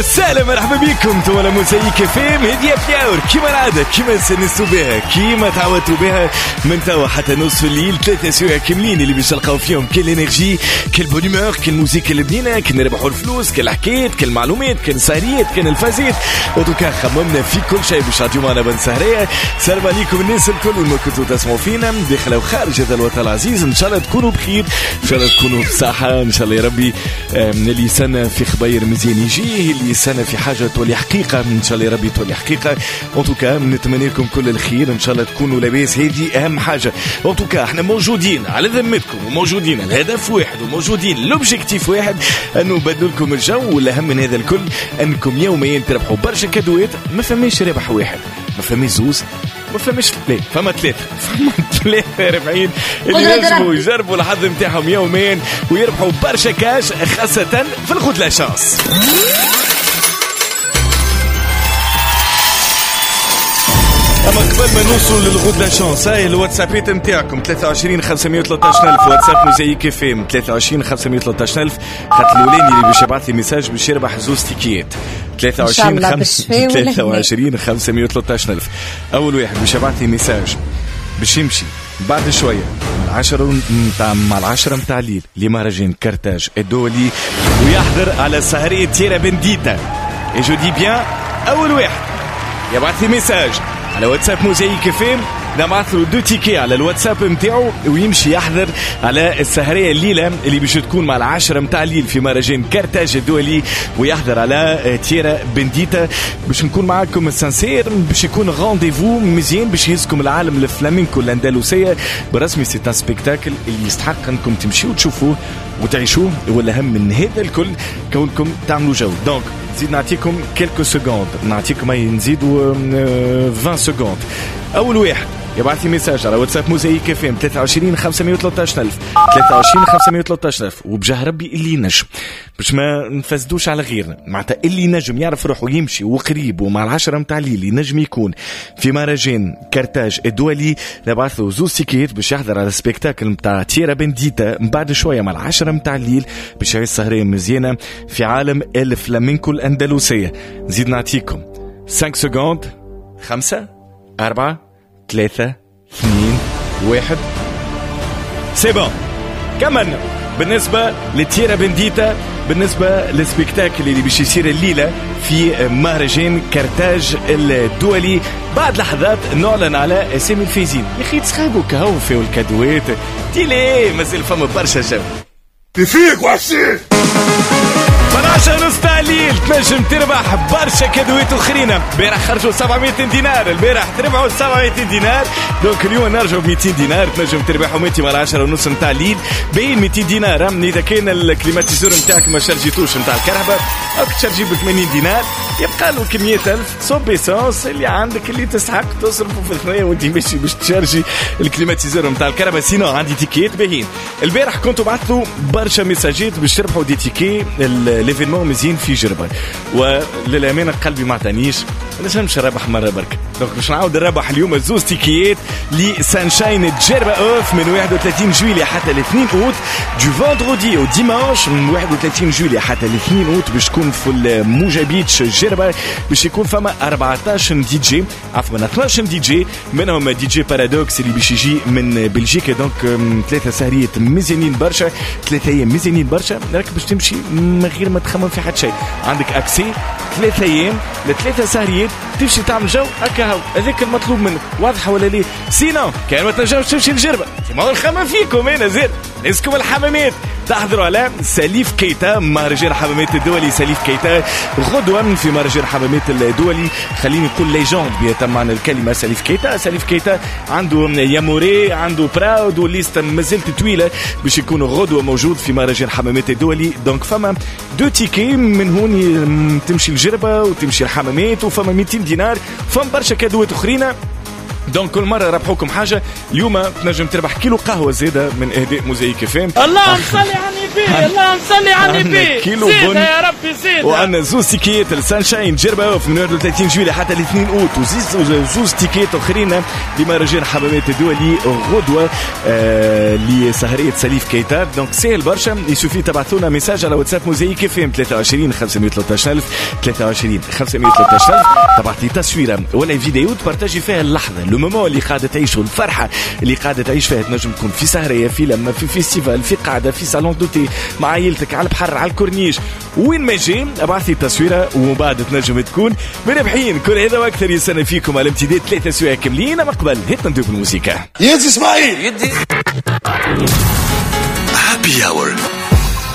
وسهلا مرحبا بكم توا موزايك فيم هدية بلاور كيما العادة كيما سنستو بها كيما تعودتوا بها من توا حتى نصف الليل 3 سوايع كاملين اللي باش تلقاو فيهم كل انرجي كل بونيمور كل موسيقى البنينة كل نربحوا الفلوس كل حكايات كل معلومات كل سهريات كل الفازات وتوكا خممنا في كل شيء باش تعطيو معنا بن سهرية. سلام عليكم الناس الكل اللي كنتوا تسمعوا فينا داخل وخارج هذا الوطن العزيز. ان شاء الله تكونوا بخير ان شاء الله تكونوا بصحة ان شاء الله يا ربي اللي سنة في خبير مزيان يجيه اللي سنة في حاجة تولي حقيقة ان شاء الله يا ربي تولي حقيقة. وتوكا نتمنى لكم كل الخير ان شاء الله تكونوا لاباس هذه اهم حاجة. وتوكا احنا موجودين على ذمتكم وموجودين الهدف واحد وموجودين لوبجيكتيف واحد انه نبدلوا لكم الجو. والاهم من هذا الكل انكم يوميا تربحوا برشا كادوات. ما فماش ربح واحد ما فماش زوز ما فماش ثلاثة فما ثلاثة ربعين اللي يجربوا يجربوا الحظ نتاعهم يوميا ويربحوا برشا كاش خاصة في الغد لا شانس. اما قبل ما نوصل للغد لا شانس هاي الواتسابات نتاعكم 23 513 واتساب موزايك فيم 23 513 خاطر الاولاني اللي باش يبعث لي ميساج باش يربح زوز تيكيات 23 513 اول واحد باش يبعث لي ميساج باش يمشي بعد شويه مع العشرة متاع الليل لمهرجان كرتاج الدولي ويحضر على سهرية تيرا بنديتا. اي جو دي بيان اول واحد يبعث لي ميساج على واتساب موزايك فيم نبعث له 2 تيكي على الواتساب متاعو ويمشي يحضر على السهرية الليلة اللي باش تكون مع العشرة متاع الليل في مهرجان كرتاج الدولي ويحضر على تيرا بنديتا. باش نكون معاكم السانسير باش يكون رانديفو مزيان باش يهزكم العالم الفلامينكو الاندلسية برسمي. سي ان سبيكتاكل اللي يستحق انكم تمشيوا تشوفوه وتعيشوه. والاهم من هذا الكل كونكم تعملوا جو. دونك نزيد نعطيكم كيلكو سكوند نعطيكم اي نزيدوا 20 سكوند. اول واحد يبعث لي ميساج على واتساب موزايك فيم 23 513 23 513 وبجاه ربي اللي ينجم باش ما نفسدوش على غيرنا معناتها اللي ينجم يعرف روحه يمشي وقريب ومع العشرة متاع الليل ينجم يكون في مهرجان كرتاج الدولي نبعث له زوز تيكيت باش يحضر على سبيكتاكل متاع تيرا بنديتا بعد شويه مع العشرة متاع الليل باش يعيش سهريه مزيانه في عالم الفلامينكو الاندلسيه. نزيد نعطيكم 5 سكوند 5 4 3 2 1 سي بون كملنا. بالنسبة لتيرا بنديتا بالنسبة للسبيكتاكل اللي باش يصير الليلة في مهرجان كرتاج الدولي بعد لحظات نعلن على اسامي الفايزين. يا اخي تسخابوا كهو فيو الكادوات تيلي مازال فما برشا جو تفيق وحشيش 12 ونص تاع الليل تنجم تربح برشا كادوات اخرين. البارح خرجوا 700 دينار البارح تربحوا 700 دينار دونك اليوم نرجعوا ب 200 دينار تنجم تربحوا 200 مع 10 ونص نتاع الليل باين 200 دينار. اذا كان الكليماتيزور نتاعك ما شارجيتوش نتاع الكهرباء او تشارجي ب 80 دينار يبقى له كمية 1000 صوب ايسونس اللي عندك اللي تستحق تصرفه في الثنايا وانت ماشي باش تشارجي الكليماتيزور نتاع الكهرباء. سينو عندي تيكيت باهين. البارح كنتوا بعثوا برشا ميساجات باش تربحوا دي تيكي ليفينمون مزيان في جربة وللأمانة قلبي ما عطانيش نجمش نربح مرة برك دونك باش نعاود نربح اليوم زوز تيكيات لسانشاين جربة اوف من 31 جويلية حتى ل 2 اوت دو فاندرودي او ديمانش من 31 جويلية حتى ل 2 اوت باش تكون في الموجة بيتش جربة باش يكون فما 14 دي جي عفوا 12 دي جي منهم دي جي بارادوكس اللي باش يجي من بلجيكا. دونك 3 سهريات مزيانين برشا 3 ايام مزيانين برشا راك باش تمشي من غير ما تخمم في حد شيء. عندك اكسي 3 ايام ل3 سهريات تمشي تعمل جو هكا هذاك المطلوب منك. واضحه ولا ليه؟ سينو كان ما تنجمش تمشي الجربه ما هو الخمم فيكم هنا زين نسكم الحمامات تحضروا على سليف كيتا مهرجان حمامات الدولي. سليف كيتا غدوة في مهرجان حمامات الدولي خليني نقول ليجوند بيتم معنى الكلمة. سليف كيتا عنده ياموري عنده براود والليستا مازالت طويلة باش يكونوا غدوة موجود في مهرجان حمامات الدولي. دونك فما 2 تيكي من هون تمشي الجربة وتمشي الحمامات وفما 200 دينار فما برشا كادوات اخرين دونك كل مرة ربحوكم حاجة. اليوم تنجم تربح كيلو قهوة زيادة من إهداء موزايك فام. اللهم صل على النبي، اللهم صل على النبي. كيلو بن يا ربي زيد. وعندنا زوز تيكيت السانشاين جربة اوف من 31 جويلية حتى ل 2 اوت، وزوز تيكيت اخرين لمهرجان حمامات الدولي غدوة لسهرية سليف كيتار. دونك سهل برشا، يسوفي تبعثونا ميساج على واتساب موزايك فام 23 513 23 513 تبعث لي تصويرة ولا فيديو تبارتاجي فيها اللحظة لو مومون اللي قاعدة تعيشه، الفرحة اللي قاعدة تعيش فيها. تنجم تكون في سهرية، في لما، في فيستيفال، في قاعدة، في صالون دوتي مع عائلتك، على البحر، على الكورنيش، وين ما يجي ابعث لي تصويرة ومن بعد تنجم تكون مربحين. كل هذا واكثر يستنى فيكم على امتداد 3 سوايع كاملين. اما قبل هيت ندوب الموسيقى يدي اسماعيل يدي هابي اور